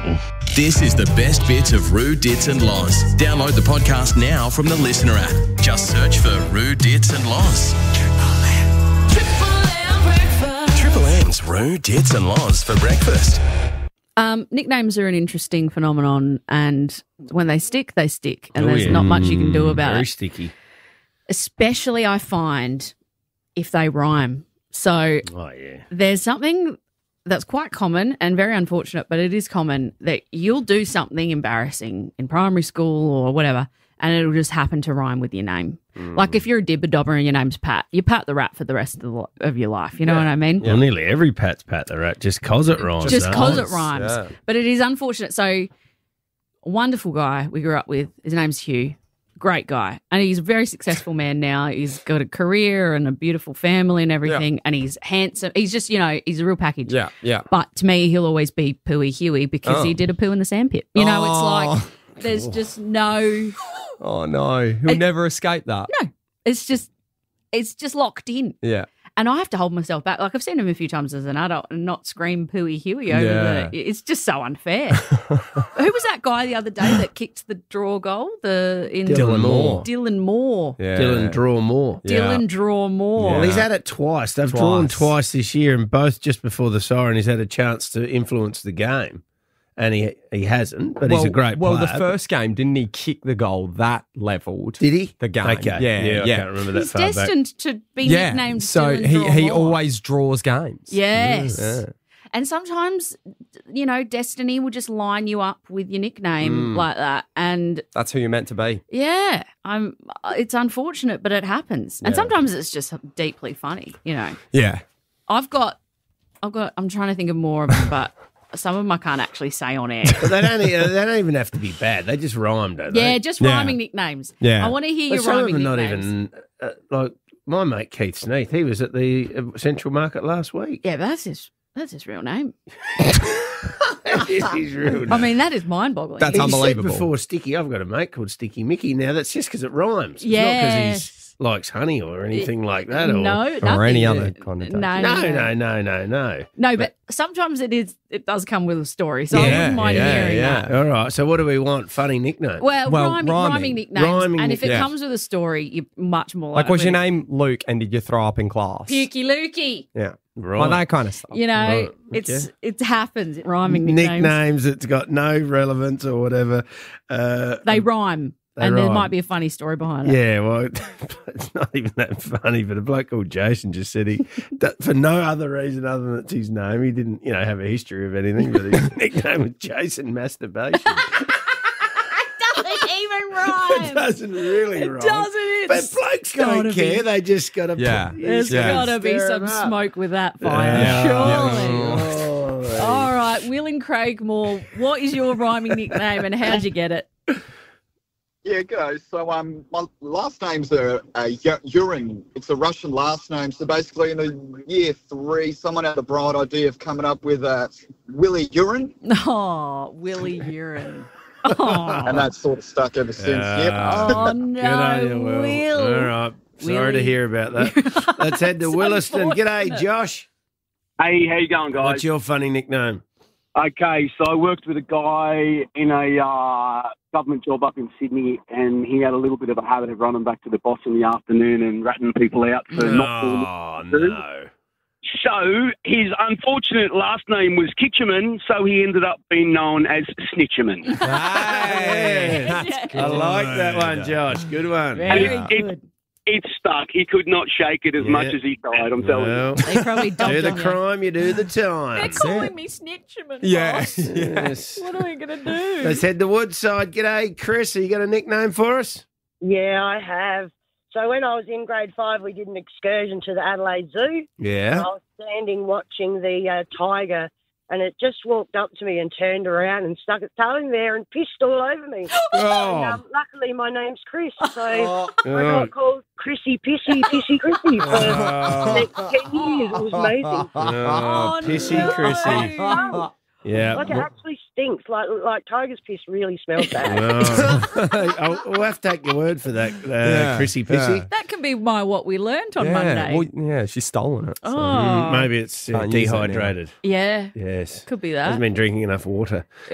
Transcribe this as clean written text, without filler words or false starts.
This is the best bits of Roo, Dits and Loz. Download the podcast now from the Listener app. Just search for Roo, Dits and Loz. Triple M's Roo, Dits and Loz for breakfast. Nicknames are an interesting phenomenon, and when they stick, they stick, and there's not much you can do about Very it. sticky. Especially, I find, if they rhyme. So there's something that's quite common and very unfortunate, but it is common that you'll do something embarrassing in primary school or whatever, and it'll just happen to rhyme with your name. Like if you're a dibber-dobber and your name's Pat, you Pat the Rat for the rest of your life. You know what I mean? Well, nearly every Pat's Pat the Rat just cause it rhymes. Just cause it does. rhymes. Yeah. But it is unfortunate. So, a wonderful guy we grew up with. His name's Hugh. Great guy. And he's a very successful man now. He's got a career and a beautiful family and everything. And he's handsome. He's just, he's a real package. Yeah, yeah. But to me, he'll always be Pooey Huey because he did a poo in the sandpit. It's like there's just no... Oh, no. He'll never escape that. No. It's just locked in. Yeah. And I have to hold myself back. Like, I've seen him a few times as an adult and not scream Pooey Huey over it's just so unfair. Who was that guy the other day that kicked the draw goal? Dylan Moore. Dylan Moore. Yeah. Dylan Draw Moore. Dylan Draw Moore. Well, he's had it twice. They've drawn twice this year, and both just before the siren. He's had a chance to influence the game, and he hasn't. But he's a great player. Well, the first game, didn't he kick the goal that levelled? Did he? The game. Okay. Yeah. I can't remember that He's far back. destined to be nicknamed so Dylan Draw he Moore. always draws games. Yes. Yeah. And sometimes, destiny will just line you up with your nickname like that. And That's who you're meant to be. yeah, it's unfortunate, but it happens. And sometimes it's just deeply funny, Yeah. I'm trying to think of more of them, but some of them I can't actually say on air. But they don't even have to be bad. They just rhyme, don't they? Yeah, just rhyming nicknames. Yeah. I want to hear But your some of rhyming them nicknames. not even like my mate Keith Sneath. He was at the Central Market last week. Yeah, but that's his real name. That is his real name. I mean, that is mind-boggling. That's He unbelievable. said before Sticky, I've got a mate called Sticky Mickey. Now that's just because it rhymes. It's not Yes. because he likes honey or anything like that. Or, No, Or any nothing. other connotation. No. No, but sometimes it does come with a story, so I Yeah, wouldn't mind hearing that. All right. So what do we want? Funny nickname. Well, rhyming rhyming. nicknames, Rhyming and if it yeah. comes with a story, you're much more Like, likely. was your name Luke and did you throw up in class? Pukey Lukey? Yeah. Right. Like that kind of stuff. Right, It happens. Rhyming nicknames. Nicknames that's got no relevance or whatever. They rhyme, and there rhyme. might be a funny story behind it. Yeah, well, it's not even that funny, but a bloke called Jason just said that for no other reason other than it's his name. He didn't, have a history of anything, but his nickname was Jason Masturbation. Doesn't even It rhyme. doesn't really rhyme. Doesn't it? But blokes don't care. They just got to Yeah. There's got to be some smoke with that fire, Yeah. surely. All right, Will and Craig Moore, what is your rhyming nickname and how'd you get it? Yeah, go. So my last name's Urin. It's a Russian last name. So basically in year 3, someone had the bright idea of coming up with Willie Urin, Oh, Willie Urine. Oh, and that's sort of stuck ever since. Yep. oh Good on no, you, Will. Will. All right. Sorry Willie. to hear about that. Let's head to It's Williston. G'day, unfortunate. Josh. Hey, how you going, guys? What's your funny nickname? Okay, so I worked with a guy in a government job up in Sydney, and he had a little bit of a habit of running back to the boss in the afternoon and ratting people out for not Oh, doing no. So his unfortunate last name was Kitcherman, so he ended up being known as Snitcherman. Hey, Yeah. I like that one, Josh. Good one. Very Yeah. good. It stuck. He could not shake it as Yeah. much as he tried, I'm telling you. Well, They probably do dumped the on you. crime, you do the time. They're calling me Snitcherman, Yeah. boss. Yes. What are we going to do? Let's head to Woodside. G'day, Chris. Have you got a nickname for us? Yeah, I have. So when I was in grade 5, we did an excursion to the Adelaide Zoo. Yeah. I was standing watching the tiger, and it just walked up to me and turned around and stuck its tail in there and pissed all over me. Oh. And, luckily, my name's Chris, so Oh. I got called Chrissy Pissy Chrissy for the next 10 years. It was amazing. Oh, pissy no. Chrissy. Yeah. Like, it actually stinks. Like tiger's piss really smells bad. We'll have to take your word for that, Yeah. Chrissy Pissy. Yeah. That can be what we learnt on Yeah. Monday. Well, yeah, she's stolen it. so. Oh, Maybe it's Can't use that now. dehydrated. yeah. Yes. Could be Hasn't that. been drinking enough water.